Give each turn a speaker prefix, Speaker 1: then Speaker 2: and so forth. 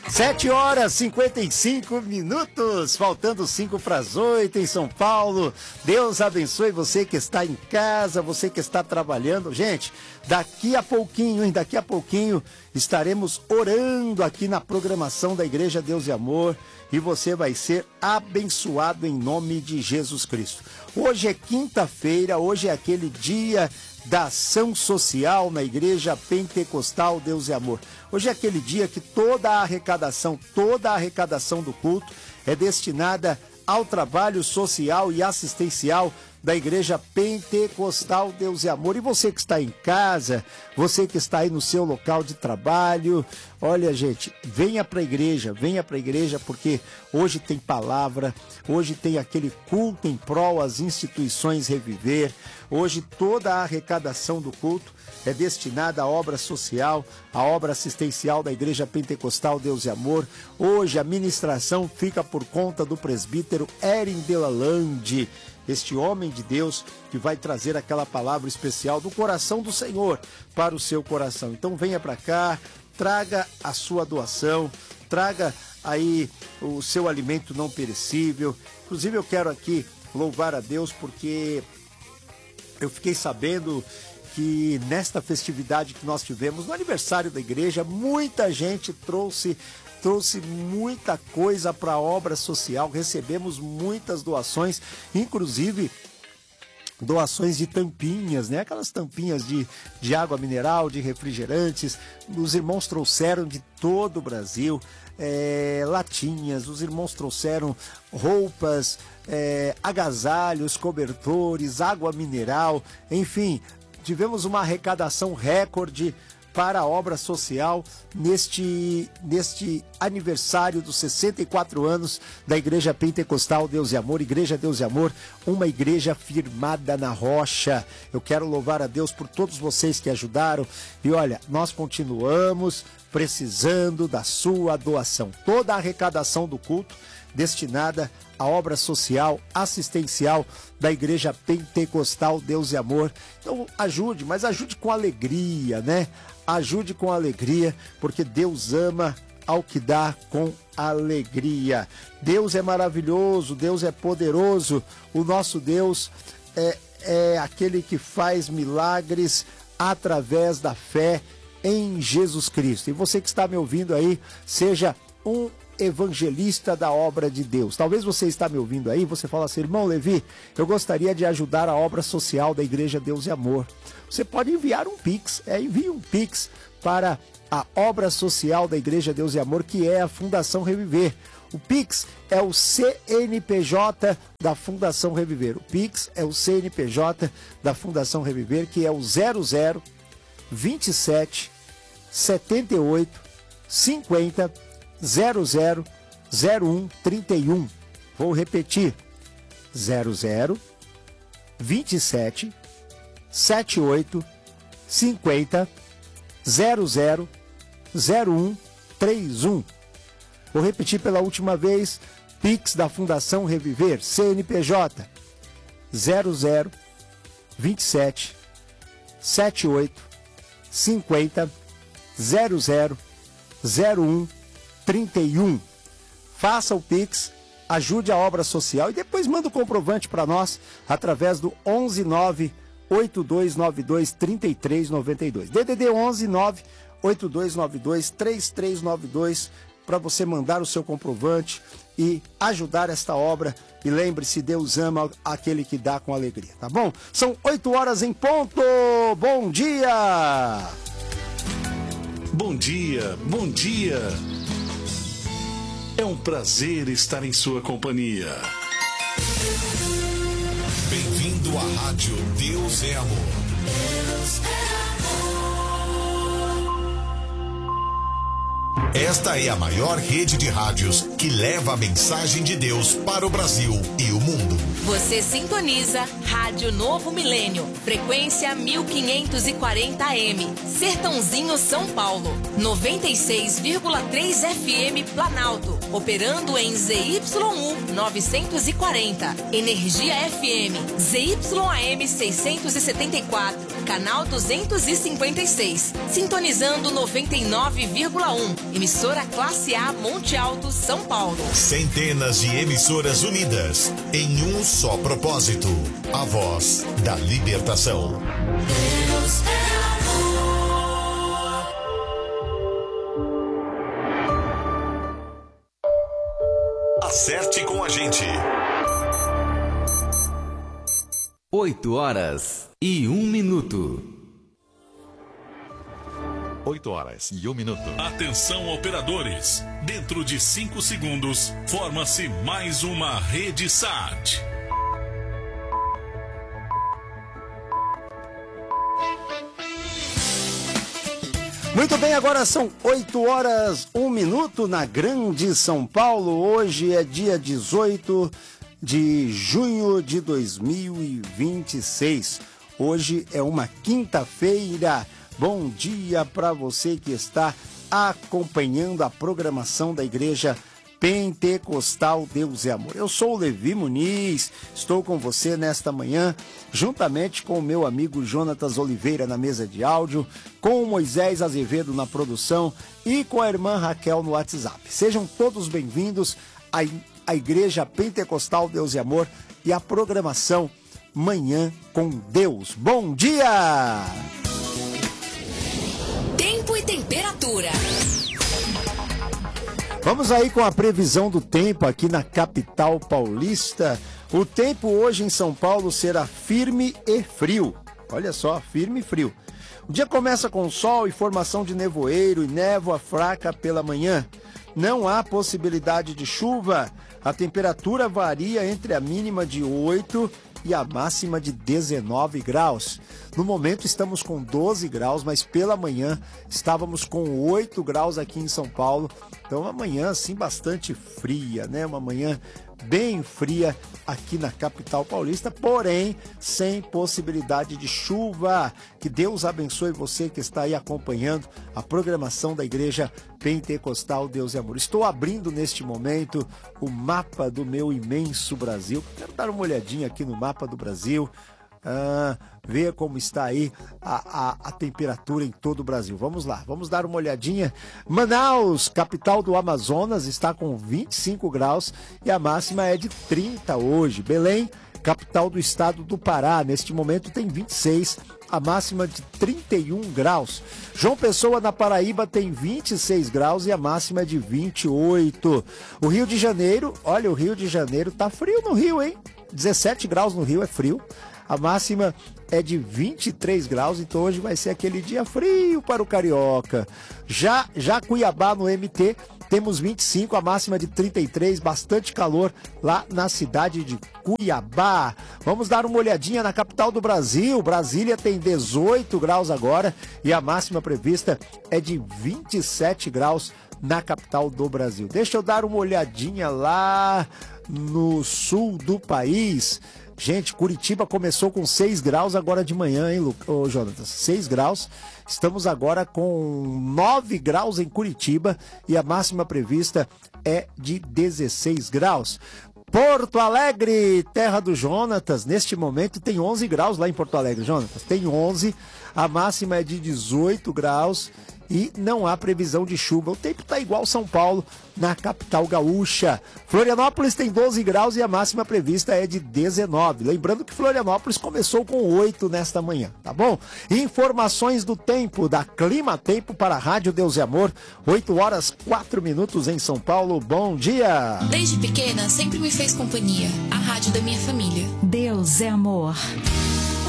Speaker 1: 7h55, faltando 5 para as 8 em São Paulo. Deus abençoe você que está em casa, você que está trabalhando. Gente, daqui a pouquinho estaremos orando aqui na programação da Igreja Deus e Amor e você vai ser abençoado em nome de Jesus Cristo. Hoje é quinta-feira, hoje é aquele dia da ação social na Igreja Pentecostal Deus e Amor. Hoje é aquele dia que toda a arrecadação do culto é destinada ao trabalho social e assistencial da Igreja Pentecostal Deus e Amor. E você que está em casa, você que está aí no seu local de trabalho, olha, gente, venha para a igreja, porque hoje tem palavra, hoje tem aquele culto em prol às instituições Reviver. Hoje toda a arrecadação do culto é destinada à obra social, à obra assistencial da Igreja Pentecostal Deus e Amor. Hoje a ministração fica por conta do presbítero Erin Delalande, este homem de Deus que vai trazer aquela palavra especial do coração do Senhor para o seu coração. Então venha para cá, traga a sua doação, traga aí o seu alimento não perecível. Inclusive eu quero aqui louvar a Deus porque eu fiquei sabendo que nesta festividade que nós tivemos, no aniversário da igreja, muita gente trouxe muita coisa para a obra social, recebemos muitas doações, inclusive doações de tampinhas, né? Aquelas tampinhas de água mineral, de refrigerantes. Os irmãos trouxeram de todo o Brasil latinhas, os irmãos trouxeram roupas, agasalhos, cobertores, água mineral, enfim, tivemos uma arrecadação recorde para a obra social neste aniversário dos 64 anos da Igreja Pentecostal Deus e Amor. Igreja Deus e Amor, uma igreja firmada na rocha. Eu quero louvar a Deus por todos vocês que ajudaram. E olha, nós continuamos precisando da sua doação. Toda a arrecadação do culto destinada à obra social, assistencial da Igreja Pentecostal Deus e Amor. Então ajude, mas ajude com alegria, né? Ajude com alegria, porque Deus ama ao que dá com alegria. Deus é maravilhoso, Deus é poderoso. O nosso Deus é aquele que faz milagres através da fé em Jesus Cristo. E você que está me ouvindo aí, seja um evangelista da obra de Deus. Talvez você está me ouvindo aí, você fala assim: irmão Levi, eu gostaria de ajudar a obra social da Igreja Deus e Amor. Você pode enviar um Pix, envie um Pix para a obra social da Igreja Deus e Amor, que é a Fundação Reviver. O Pix é o CNPJ da Fundação Reviver. O Pix é o CNPJ da Fundação Reviver, que é o 00 27 78 50 00 01 31. Vou repetir: 00 27 78 50 00 01 31. Vou repetir pela última vez: Pix da Fundação Reviver, CNPJ 00 27 78 50 00 01 31. Faça o Pix, ajude a obra social e depois manda o comprovante para nós através do 119 8292 3392. DDD 119 8292 3392 para você mandar o seu comprovante e ajudar esta obra. E lembre-se, Deus ama aquele que dá com alegria, tá bom? São 8 horas em ponto. Bom dia!
Speaker 2: Bom dia, bom dia. É um prazer estar em sua companhia.
Speaker 3: Bem-vindo à Rádio Deus é Amor. Deus é amor. Esta é a maior rede de rádios que leva a mensagem de Deus para o Brasil e o mundo.
Speaker 4: Você sintoniza Rádio Novo Milênio, frequência 1540 AM, Sertãozinho, São Paulo, 96,3 FM Planalto, operando em ZYU 940, Energia FM, ZYAM 674, canal 256, sintonizando 99,1, emissora Classe A Monte Alto, São Paulo.
Speaker 3: Centenas de emissoras unidas em um só propósito: a voz da libertação.
Speaker 5: Deus é amor.
Speaker 3: Acerte com a gente.
Speaker 6: 8h01.
Speaker 3: 8h01.
Speaker 2: Atenção, operadores. Dentro de 5 segundos, forma-se mais uma rede SAT.
Speaker 1: Muito bem, agora são 8h01 na Grande São Paulo. Hoje é dia 18 de junho de 2026. Hoje é uma quinta-feira. Bom dia para você que está acompanhando a programação da Igreja Pentecostal Deus é Amor. Eu sou o Levi Muniz, estou com você nesta manhã, juntamente com o meu amigo Jonatas Oliveira na mesa de áudio, com o Moisés Azevedo na produção e com a irmã Raquel no WhatsApp. Sejam todos bem-vindos à Igreja Pentecostal Deus é Amor e à programação Manhã com Deus. Bom dia!
Speaker 4: Tempo e temperatura.
Speaker 1: Vamos aí com a previsão do tempo aqui na capital paulista. O tempo hoje em São Paulo será firme e frio. Olha só, firme e frio. O dia começa com sol e formação de nevoeiro e névoa fraca pela manhã. Não há possibilidade de chuva. A temperatura varia entre a mínima de 8 e a máxima de 19 graus. No momento estamos com 12 graus, mas pela manhã estávamos com 8 graus aqui em São Paulo. Então uma manhã assim bastante fria, né? Uma manhã bem fria aqui na capital paulista, porém sem possibilidade de chuva. Que Deus abençoe você que está aí acompanhando a programação da Igreja Pentecostal Deus é Amor. Estou abrindo neste momento o mapa do meu imenso Brasil. Quero dar uma olhadinha aqui no mapa do Brasil. Ver como está aí a temperatura em todo o Brasil. Vamos lá, vamos dar uma olhadinha. Manaus, capital do Amazonas, está com 25 graus e a máxima é de 30 hoje. Belém, capital do estado do Pará, neste momento tem 26, a máxima de 31 graus. João Pessoa, na Paraíba, tem 26 graus e a máxima é de 28. O Rio de Janeiro, olha, o Rio de Janeiro tá frio no Rio, hein? 17 graus no Rio é frio. A máxima é de 23 graus, então hoje vai ser aquele dia frio para o carioca. Já Cuiabá, no MT, temos 25, a máxima de 33, bastante calor lá na cidade de Cuiabá. Vamos dar uma olhadinha na capital do Brasil. Brasília tem 18 graus agora e a máxima prevista é de 27 graus na capital do Brasil. Deixa eu dar uma olhadinha lá no sul do país. Gente, Curitiba começou com 6 graus agora de manhã, hein, Jonatas? 6 graus. Estamos agora com 9 graus em Curitiba e a máxima prevista é de 16 graus. Porto Alegre, terra do Jonatas, neste momento tem 11 graus lá em Porto Alegre, Jonatas. Tem 11, a máxima é de 18 graus e não há previsão de chuva. O tempo está igual São Paulo, na capital gaúcha. Florianópolis tem 12 graus e a máxima prevista é de 19. Lembrando que Florianópolis começou com 8 nesta manhã, tá bom? Informações do tempo, da Clima Tempo para a Rádio Deus é Amor, 8h04 em São Paulo. Bom dia!
Speaker 5: Desde pequena, sempre me fez companhia. A rádio da minha família.
Speaker 7: Deus é amor.